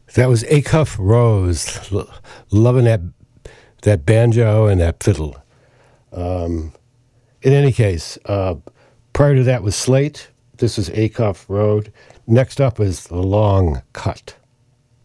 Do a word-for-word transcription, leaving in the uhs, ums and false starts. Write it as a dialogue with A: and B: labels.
A: That was Acuff Rose, L- loving that that banjo and that fiddle. Um, in any case, uh, prior to that was Slate. This is Acuff Road. Next up is The Long Cut.